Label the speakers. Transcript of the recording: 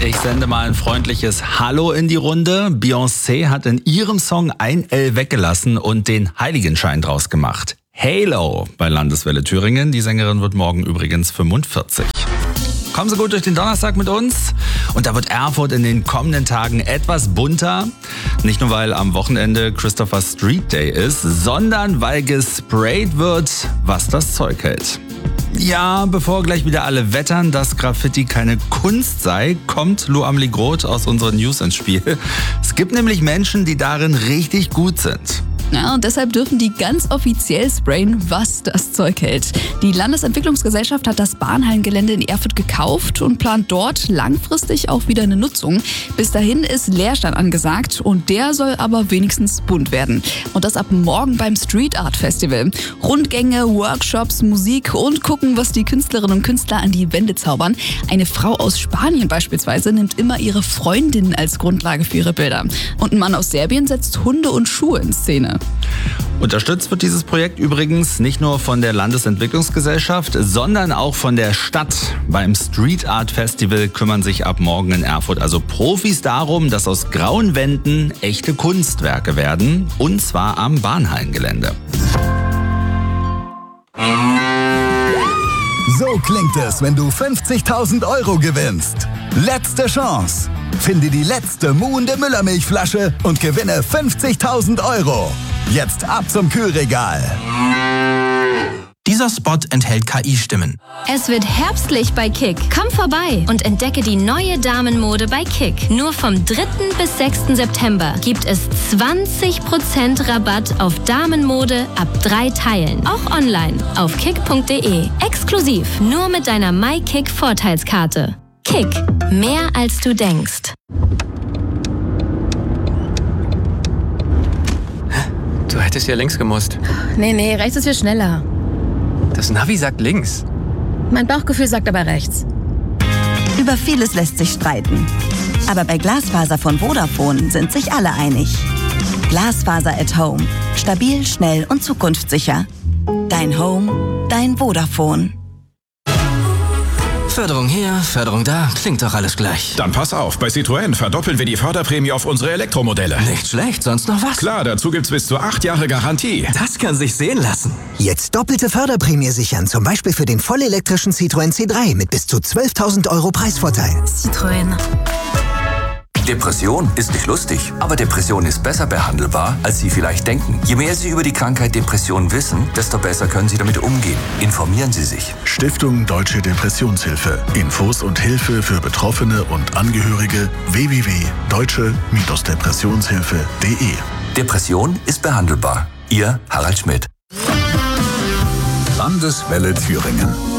Speaker 1: Ich sende mal ein freundliches Hallo in die Runde. Beyoncé hat in ihrem Song ein L weggelassen und den Heiligenschein draus gemacht. Halo bei Landeswelle Thüringen. Die Sängerin wird morgen übrigens 45. Kommen Sie gut durch den Donnerstag mit uns. Und da wird Erfurt in den kommenden Tagen etwas bunter. Nicht nur, weil am Wochenende Christopher Street Day ist, sondern weil gesprayt wird, was das Zeug hält. Ja, bevor gleich wieder alle wettern, dass Graffiti keine Kunst sei, kommt Lou Amelie Groth aus unseren News ins Spiel. Es gibt nämlich Menschen, die darin richtig gut sind.
Speaker 2: Ja, und deshalb dürfen die ganz offiziell sprayen, was das Zeug hält. Die Landesentwicklungsgesellschaft hat das Bahnhallengelände in Erfurt gekauft und plant dort langfristig auch wieder eine Nutzung. Bis dahin ist Leerstand angesagt und der soll aber wenigstens bunt werden. Und das ab morgen beim Street Art Festival. Rundgänge, Workshops, Musik und gucken, was die Künstlerinnen und Künstler an die Wände zaubern. Eine Frau aus Spanien beispielsweise nimmt immer ihre Freundin als Grundlage für ihre Bilder. Und ein Mann aus Serbien setzt Hunde und Schuhe in Szene.
Speaker 1: Unterstützt wird dieses Projekt übrigens nicht nur von der Landesentwicklungsgesellschaft, sondern auch von der Stadt. Beim Street Art Festival kümmern sich ab morgen in Erfurt also Profis darum, dass aus grauen Wänden echte Kunstwerke werden, und zwar am Bahnhallengelände.
Speaker 3: So klingt es, wenn du 50.000 Euro gewinnst. Letzte Chance. Finde die letzte muhende Müllermilchflasche und gewinne 50.000 Euro. Jetzt ab zum Kühlregal.
Speaker 4: Dieser Spot enthält KI-Stimmen.
Speaker 5: Es wird herbstlich bei Kick. Komm vorbei und entdecke die neue Damenmode bei Kick. Nur vom 3. bis 6. September gibt es 20% Rabatt auf Damenmode ab 3 Teilen. Auch online auf kick.de. Exklusiv nur mit deiner MyKick-Vorteilskarte. Kick. Mehr als du denkst.
Speaker 6: Du hättest ja links gemusst.
Speaker 7: Nee, rechts ist viel schneller.
Speaker 6: Das Navi sagt links.
Speaker 7: Mein Bauchgefühl sagt aber rechts.
Speaker 8: Über vieles lässt sich streiten. Aber bei Glasfaser von Vodafone sind sich alle einig. Glasfaser at Home. Stabil, schnell und zukunftssicher. Dein Home, dein Vodafone.
Speaker 4: Förderung hier, Förderung da, klingt doch alles gleich.
Speaker 9: Dann pass auf, bei Citroën verdoppeln wir die Förderprämie auf unsere Elektromodelle.
Speaker 4: Nicht schlecht, sonst noch was?
Speaker 9: Klar, dazu gibt's bis zu 8 Jahre Garantie.
Speaker 4: Das kann sich sehen lassen.
Speaker 10: Jetzt doppelte Förderprämie sichern, zum Beispiel für den vollelektrischen Citroën C3 mit bis zu 12.000 Euro Preisvorteil.
Speaker 7: Citroën.
Speaker 11: Depression ist nicht lustig, aber Depression ist besser behandelbar, als Sie vielleicht denken. Je mehr Sie über die Krankheit Depression wissen, desto besser können Sie damit umgehen. Informieren Sie sich.
Speaker 3: Stiftung Deutsche Depressionshilfe. Infos und Hilfe für Betroffene und Angehörige www.deutsche-depressionshilfe.de.
Speaker 11: Depression ist behandelbar. Ihr Harald Schmidt.
Speaker 3: Landeswelle Thüringen.